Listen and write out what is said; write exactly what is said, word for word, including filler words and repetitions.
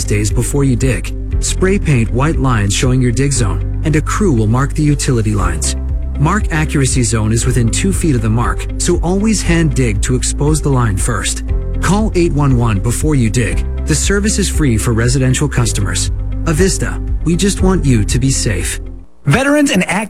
days before you dig. Spray paint white lines showing your dig zone, and a crew will mark the utility lines. Mark accuracy zone is within two feet of the mark, so always hand dig to expose the line first. Call eight one one before you dig. The service is free for residential customers. Avista, we just want you to be safe. Veterans and active